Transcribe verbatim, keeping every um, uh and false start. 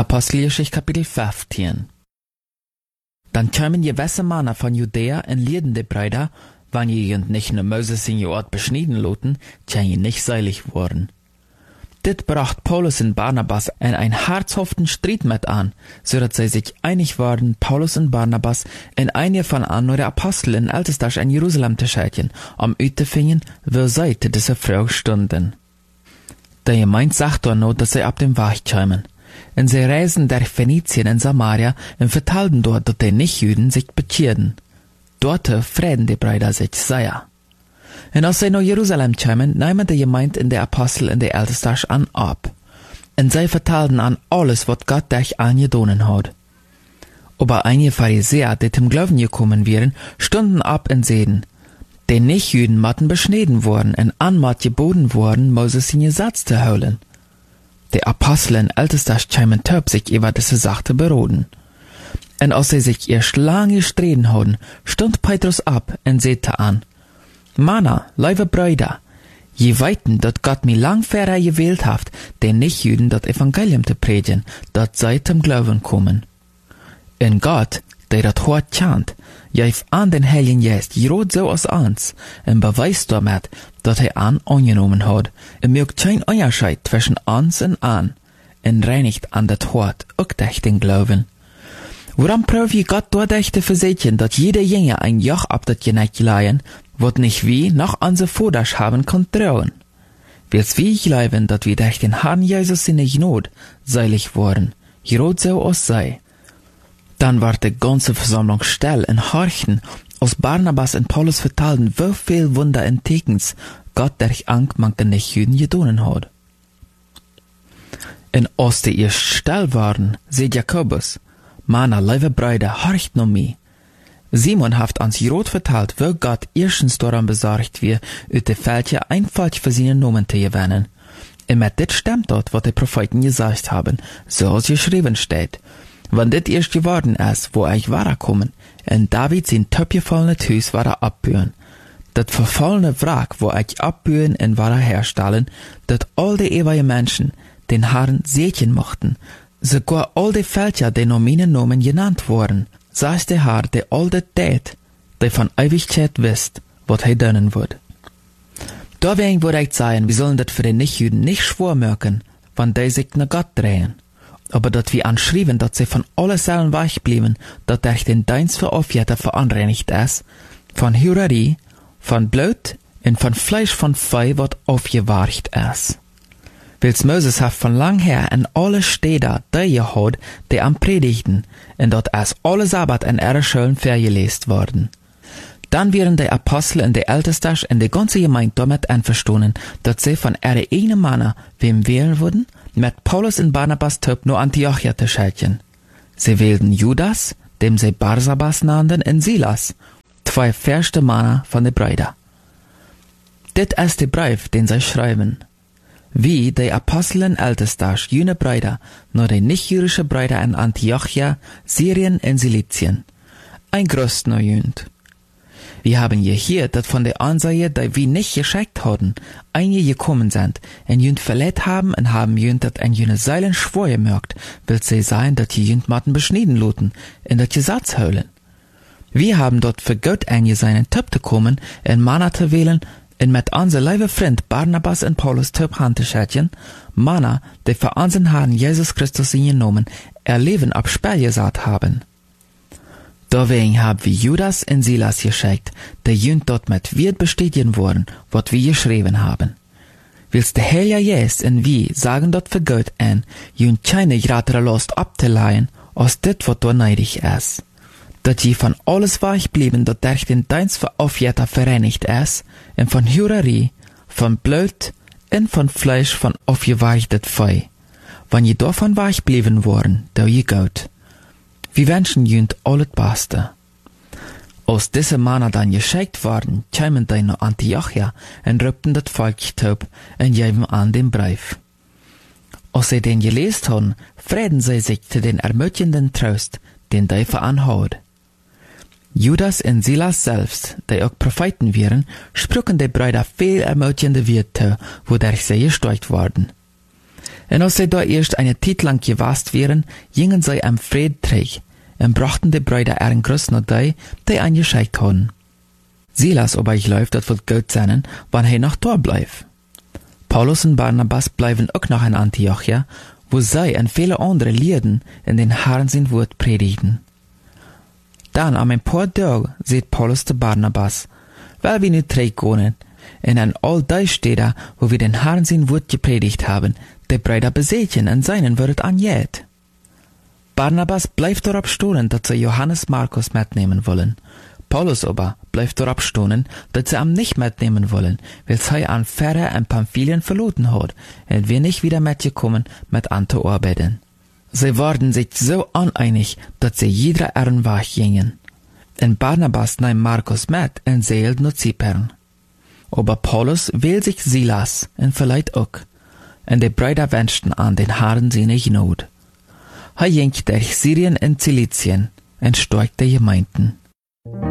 Apostelgeschichte Kapitel vijftien. Dan kwamen je wesse mannen van Judäa en leerden de Brüder, wann je nicht nur Moses in je Ort beschnitten loten, kann je nicht seilig worden. Dit bracht Paulus und Barnabas in ein herzhaften Streit mit an, so dass sie sich einig waren, Paulus und Barnabas in eine von andere Apostel in Ältestach in Jerusalem zu schicken, um uitzufinden, wo sie zu dieser Frau stunden. Der Gemeinde sagt dann noch, dass sie ab dem Weg kamen. Und sie reisen durch Phönizien und Samaria und vertelten dort, dass die Nichtjuden sich bekehrten. Dort frieden die Brüder sich sehr. Und als sie nach Jerusalem kamen, nahmen die Gemeinde in der Apostel in der Ältestach an ab. Und sie vertelten an alles, was Gott durch angedonen hat. Aber einige Pharisäer, die zum Glauben gekommen wären, stunden ab und sehen, die Nichtjuden matten beschnitten worden und anmat geboten worden, Moses in Gesetz zu holen. Die Apostel in Ältestach kamen töp sich über diese Sache beroden. Und als sie sich erst lange gestritten hatten, stund Petrus ab und sagte an, Manna, liebe Brüder, je weiten, dat Gott mir lang vorher gewählt hat, den Nichtjuden das Evangelium zu predigen, dat sei zum Glauben kommen. In Gott, der dat hart kennt, gif an den Heiligen Geist gerot so aus uns, und beweist damit, dat er an angenommen hat, und mögt kein Unterschied zwischen uns und an, und reinigt an dat hart auch durch den Glauben. Woran prüft je Gott dadurch zu versichern, dat jeder Jünger ein Joch ab dat Geneck leihen, wat nicht wie noch unsere Vordersch haben kann trauen. Will's wie ich glauben, dat wir durch den Herrn Jesus in der Not seilig worden, gerot so aus sei. Dann war die ganze Versammlung still und horchten, als Barnabas und Paulus vertelten, wie viel Wunder und Tekens Gott durch angemangelten Nichtjuden gedonen hat. Und als die erst still waren, seht Jakobus, Mana, liebe Brüder, horcht noch mich. Simon hat ans Jerot vertelt, wo Gott erstens daran besorgt wird, uit de Feldje einfach für seine Nomen zu gewinnen. Und mit dit stimmt dort, was die Propheten gesagt haben, so als geschrieben steht. Wenn dit erst geworden ist, wo ich war kommen, und David sein töpfgefallene Hüs war abbühen. Dat verfallene Wrack, wo ich abbühen und war herstellen, dat all die ewige Menschen den Herrn sehen mochten, sogar all die Feldje, die noch meinen Nomen genannt wurden, sagt der Herr, der all das tät, der von Ewigkeit wisst, was er dönnen wird. Deswegen würde ich sagen, wir sollen das für die Nichtjuden nicht schwor merken, wenn die sich nach Gott drehen. Aber dat wir anschrieben, dass sie von alles selben weich blieben, dat durch den Dienst für Aufjäter verunreinigt ist, von Hurerie, von Blut und von Fleisch von Vieh, wat aufgewarcht ist. Wils Moses hat von lang her in alle Städte die gehad, die am Predigten, und dort ist alle Sabbat in ihre Schulen vergelesen worden. Dann wären die Apostel und die Ältestach und die ganze Gemeinde damit einverstanden, dass sie von ihre eigenen Männer wem wählen würden, mit Paulus und Barnabas töp nur Antiochia zu schicken. Sie wählten Judas, dem sie Barsabas nannten, und Silas, zwei erste Männer von den Brüdern. Dit ist der Brief, den sie schreiben. Wie die Apostel und Ältestach jene Brüder, nur die nicht-jüdische Brüder in Antiochia, Syrien und Silizien. Ein Gruß noch jünd. Wir haben gehört, dass von der Ansaie, die wir nicht geschickt hatten, einige gekommen sind, und jünd verletzt haben und haben jünd dat ein jüne Seilen schwor gemerkt, will sie sein, dass die jünd matten beschnitten loten, in dat Gesetz holen. Wir haben dort für Gott eingeseinen Töp zu kommen, in Mana zu wählen, und mit unser liebe Freund Barnabas und Paulus Töp Hand zu schätzen, Mana, die für unseren Herrn Jesus Christus in genommen, ihr Leben ab Sperr gesagt haben. Deswegen haben wir Judas und Silas geschickt, der jünd dort mit wird bestätigen worden, was wir geschrieben haben. Willst der Heilige Geist und wir sagen dort für Gott ein, jünd keine gratere Lust abzuleihen, als dit, was dort neidig ist. Dat je von alles weich blieben, dat durch den Dienst für Aufjäter vereinigt ist, und von Hurerie, von Blut und von Fleisch von aufgeweichtet Vieh. Wenn je davon weich blieben worden, da je gut. Wir wünschen jünd alles Beste. Als diese Männer dann geschickt worden, kamen die nach Antiochia und rübten das Volk taub und gaben an den Brief. Als sie den gelesen haben, freuten sie sich zu den ermutigenden Trost, den die veranhaut. Judas und Silas selbst, die auch Propheten wären, sprachen die Brüder viel ermutigende Worte, wodurch sie gestärkt wurden. En als sie da erst eine Zeit lang gewast wären, gingen sie am Fried terug en brachten die Brüder einen Gruß nach die, die eingeschickt hadden. Silas aber ich läuft, dat wird gut sein, wann er noch da bleibt. Paulus und Barnabas bleiben auch noch in Antiochia, wo sie und viele andere Lieden in den Herrn sein Wort predigten. Dann am ein paar Tage sieht Paulus zu Barnabas, weil wir nicht zurückgehen, in an all die Städte, wo wir den Herrn sein Wort gepredigt haben, die Brüder besetzen und seinen Wort angeht. Barnabas bleibt darauf stehen, dass sie Johannes Markus mitnehmen wollen. Paulus aber bleibt darauf stehen, dass sie ihn nicht mitnehmen wollen, weil sie an Pferde und Pamphylien verloren hat und wir nicht wieder mitgekommen mit an zu arbeiten. Sie waren sich so uneinig, dass sie jeder ihren Weg gingen. Und Barnabas nahm Markus mit und seilt nach Zypern. Aber Paulus wählt sich Silas und vielleicht auch. Und die Brüder wünschten an den Herrn seine Gnade. Er ging durch Syrien und Zilizien und stärkte die Gemeinden.